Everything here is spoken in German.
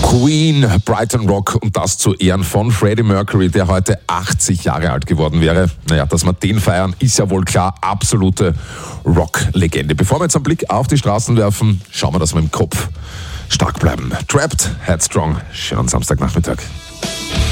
Queen, Brighton Rock und das zu Ehren von Freddie Mercury, der heute 80 Jahre alt geworden wäre. Naja, dass wir den feiern, ist ja wohl klar, absolute Rock-Legende. Bevor wir jetzt einen Blick auf die Straßen werfen, schauen wir, dass wir im Kopf stark bleiben. Trapped, Headstrong, schönen Samstagnachmittag.